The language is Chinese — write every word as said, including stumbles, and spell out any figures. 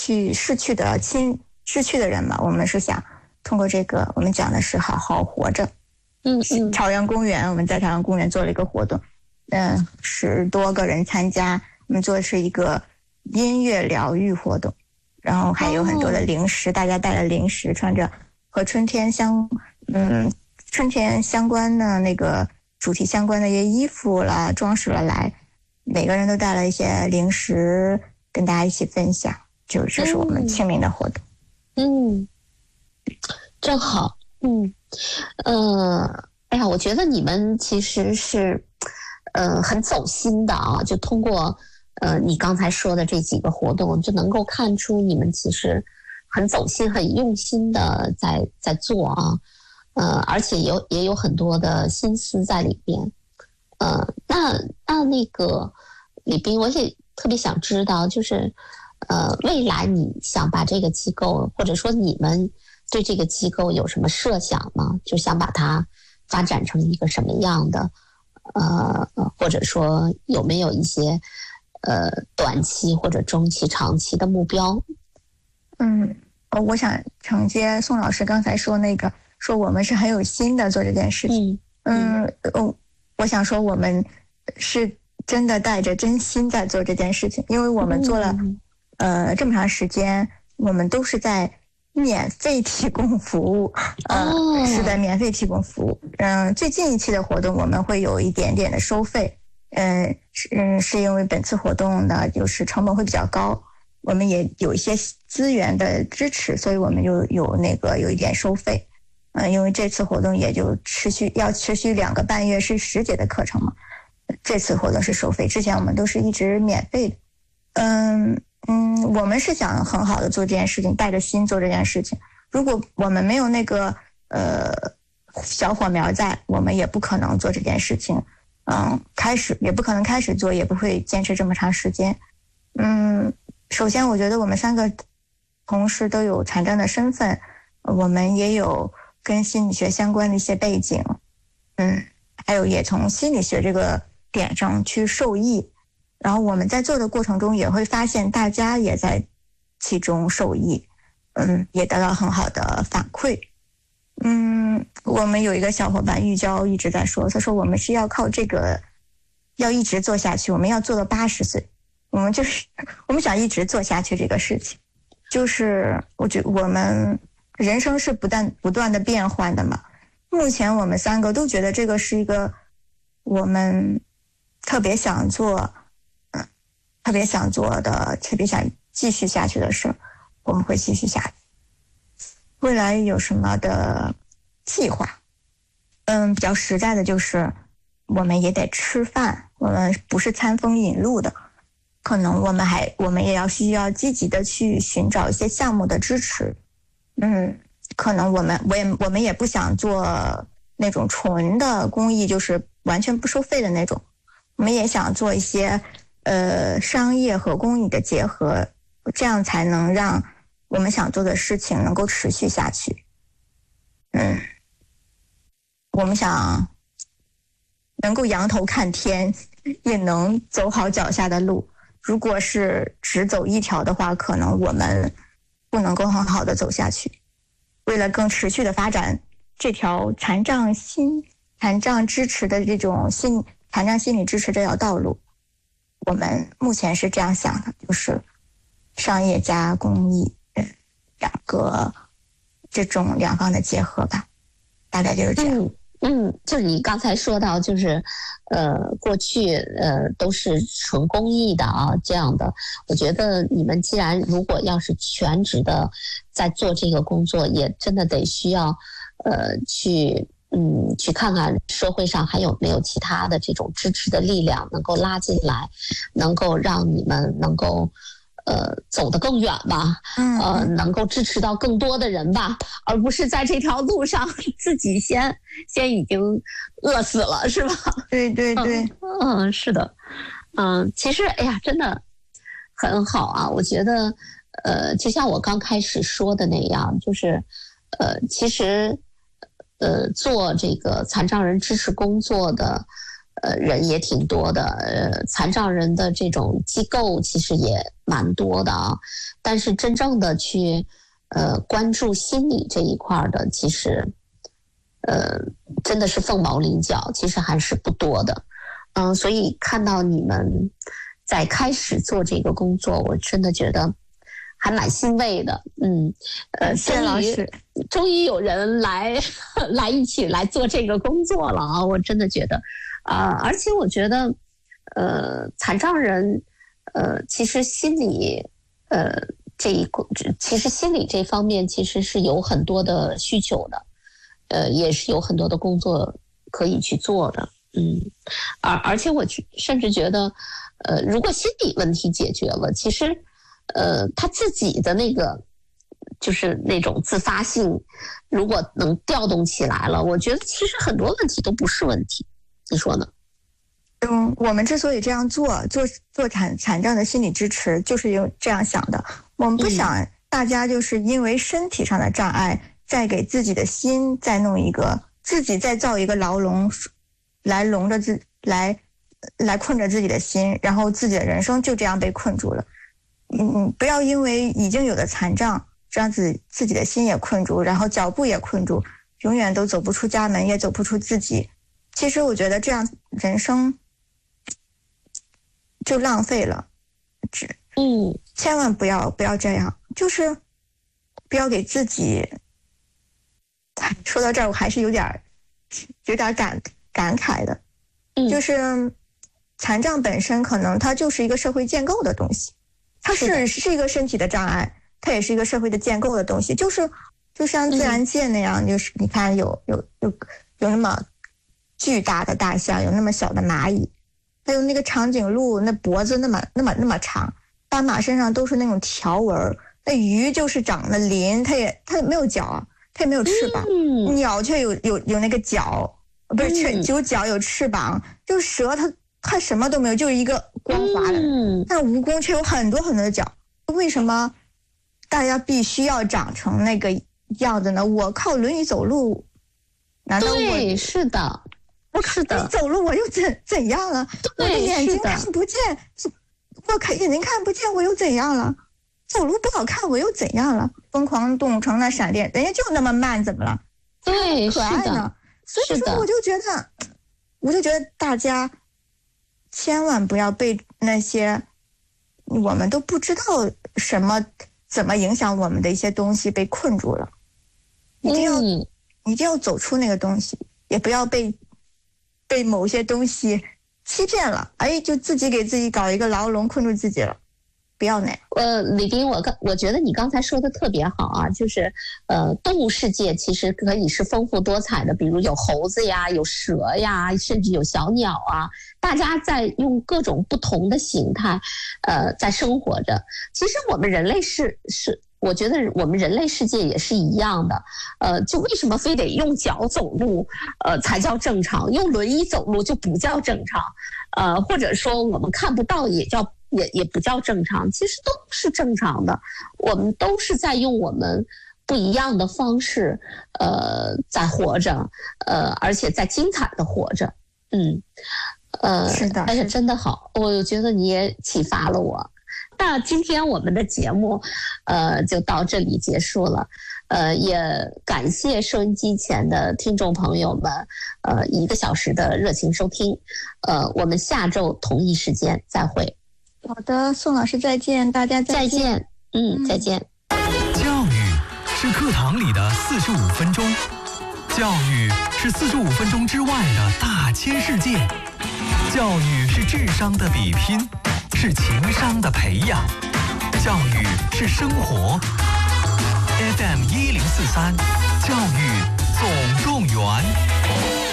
去逝去的亲逝去的人嘛，我们是想通过这个，我们讲的是好好活着。 嗯嗯， 朝阳公园，我们在朝阳公园做了一个活动，嗯、呃，十多个人参加，我们做的是一个音乐疗愈活动，然后还有很多的零食，哦、大家带了零食，穿着和春天相嗯春天相关的那个主题相关的一些衣服啦，装饰了来，每个人都带了一些零食跟大家一起分享，就这是我们清明的活动。 嗯，真好。嗯，呃，哎呀，我觉得你们其实是，呃，很走心的啊。就通过呃你刚才说的这几个活动，就能够看出你们其实很走心、很用心的在在做啊。呃，而且有也有很多的心思在里边。呃，那那那个李斌，我也特别想知道，就是呃，未来你想把这个机构，或者说你们对这个机构有什么设想吗？就想把它发展成一个什么样的？呃，或者说有没有一些呃短期或者中期、长期的目标？ 嗯，我想承接宋老师刚才说那个，说我们是很有心的做这件事情。嗯嗯，嗯，我想说我们是真的带着真心在做这件事情，因为我们做了、嗯、呃这么长时间，我们都是在免费提供服务，呃，哦、是在免费提供服务。嗯、呃，最近一期的活动我们会有一点点的收费，嗯、呃，是嗯是因为本次活动呢就是成本会比较高，我们也有一些资源的支持，所以我们就有那个有一点收费。嗯、呃，因为这次活动也就持续要持续两个半月，是十节的课程嘛。这次活动是收费，之前我们都是一直免费的。嗯嗯，我们是想很好的做这件事情，带着心做这件事情。如果我们没有那个呃小火苗在，我们也不可能做这件事情。嗯，开始也不可能开始做，也不会坚持这么长时间。嗯，首先我觉得我们三个同事都有残障的身份，我们也有跟心理学相关的一些背景，嗯，还有也从心理学这个点上去受益。然后我们在做的过程中也会发现大家也在其中受益，嗯，也得到很好的反馈。嗯，我们有一个小伙伴玉娇一直在说，他说我们是要靠这个要一直做下去，我们要做到八十岁，我们就是我们想一直做下去这个事情。就是我觉得我们人生是不断不断的变换的嘛，目前我们三个都觉得这个是一个我们特别想做嗯，特别想做的，特别想继续下去的事，我们会继续下去。未来有什么的计划？嗯，比较实在的就是我们也得吃饭，我们不是餐风饮露的，可能我们还我们也要需要积极的去寻找一些项目的支持。嗯，可能我们我也我们也不想做那种纯的公益，就是完全不收费的那种，我们也想做一些呃商业和公益的结合，这样才能让我们想做的事情能够持续下去。嗯，我们想能够仰头看天，也能走好脚下的路。如果是只走一条的话，可能我们不能够很好的走下去。为了更持续的发展这条残障心残障支持的这种心残障心理支持这条道路，我们目前是这样想的，就是商业加公益两个这种两方的结合吧，大概就是这样。 嗯嗯，就是你刚才说到，就是呃，过去呃都是纯公益的啊，这样的。我觉得你们既然如果要是全职的在做这个工作，也真的得需要呃去嗯去看看社会上还有没有其他的这种支持的力量能够拉进来，能够让你们能够呃走得更远吧，呃能够支持到更多的人吧，而不是在这条路上自己先先已经饿死了，是吧？ 对对对， 嗯，嗯是的，嗯，其实哎呀，真的很好啊，我觉得呃，就像我刚开始说的那样，就是呃，其实呃，做这个残障人支持工作的呃人也挺多的，呃残障人的这种机构其实也蛮多的啊，但是真正的去呃关注心理这一块的，其实呃真的是凤毛麟角，其实还是不多的。嗯、呃，所以看到你们在开始做这个工作，我真的觉得还蛮欣慰的。嗯，呃， 谢谢老师， 终于有人来来一起来做这个工作了啊！我真的觉得，啊、呃，而且我觉得，呃，残障人，呃，其实心理，呃，这一其实心理这方面其实是有很多的需求的，呃，也是有很多的工作可以去做的。嗯，而而且我甚至觉得，呃，如果心理问题解决了，其实，呃，他自己的那个就是那种自发性，如果能调动起来了，我觉得其实很多问题都不是问题，你说呢？ 嗯，我们之所以这样做，做做残残障的心理支持，就是有这样想的。我们不想大家就是因为身体上的障碍，再给自己的心再弄一个，自己再造一个牢笼。来笼着自来来困着自己的心，然后自己的人生就这样被困住了。嗯，不要因为已经有的残障，让自己自己的心也困住，然后脚步也困住，永远都走不出家门，也走不出自己。其实我觉得这样人生就浪费了。只嗯， 千万不要不要这样，就是不要给自己。说到这儿，我还是有点有点感。感慨的，就是残障本身可能它就是一个社会建构的东西，它是是一个身体的障碍，它也是一个社会的建构的东西，就是就像自然界那样，嗯、就是你看有有有有那么巨大的大象，有那么小的蚂蚁，还有那个长颈鹿，那脖子那么那么那么长，斑马身上都是那种条纹，那鱼就是长的鳞，它也它没有脚，它也没有翅膀，嗯、鸟却有有有那个角。不是，却有脚有翅膀，就蛇它它什么都没有，就是一个光滑的。嗯、但蜈蚣却有很多很多的脚，为什么大家必须要长成那个样子呢？我靠轮椅走路，难道我对是的， 我靠轮椅走路我又怎怎样了？我的眼睛看不见，我看眼睛看不见我又怎样了？走路不好看我又怎样了？疯狂动物城那闪电，人家就那么慢，怎么了？ 对， 可爱呢。所以说，我就觉得，我就觉得大家千万不要被那些我们都不知道什么怎么影响我们的一些东西被困住了。一定要，嗯、一定要走出那个东西，也不要被被某些东西欺骗了。哎，就自己给自己搞一个牢笼，困住自己了。不要那样。 呃，李斌，我刚我觉得你刚才说的特别好啊，就是呃，动物世界其实可以是丰富多彩的，比如有猴子呀，有蛇呀，甚至有小鸟啊，大家在用各种不同的形态，呃，在生活着。其实我们人类是是。我觉得我们人类世界也是一样的，呃，就为什么非得用脚走路，呃，才叫正常？用轮椅走路就不叫正常，呃，或者说我们看不到也叫也也不叫正常，其实都是正常的。我们都是在用我们不一样的方式，呃，在活着，呃，而且在精彩的活着，嗯，呃， 是的， 而且真的好，我觉得你也启发了我。那今天我们的节目，呃，就到这里结束了。呃，也感谢收音机前的听众朋友们，呃，一个小时的热情收听。呃，我们下周同一时间再会。 好的，宋老师再见，大家再见。 再见，嗯，嗯再见。 教育是课堂里的四十五分钟，教育是四十五分钟之外的大千世界，教育是智商的比拼。是情商的培养，教育是生活。F M 一零四三，教育总动员。